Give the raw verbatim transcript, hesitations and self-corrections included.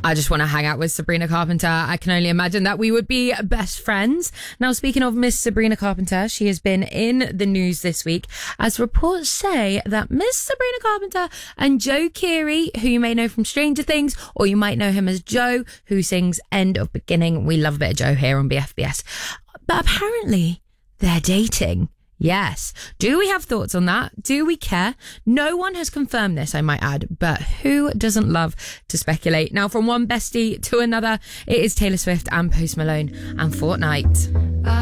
I just want to hang out with Sabrina Carpenter. I can only imagine that we would be best friends. Now, speaking of Miss Sabrina Carpenter, she has been in the news this week as reports say that Miss Sabrina Carpenter and Joe Keery, who you may know from Stranger Things, or you might know him as Joe, who sings End of Beginning. We love a bit of Joe here on B F B S. But apparently they're dating. Yes. Do we have thoughts on that? Do we care? No one has confirmed this, I might add, but who doesn't love to speculate? Now, from one bestie to another, it is Taylor Swift and Post Malone and Fortnite.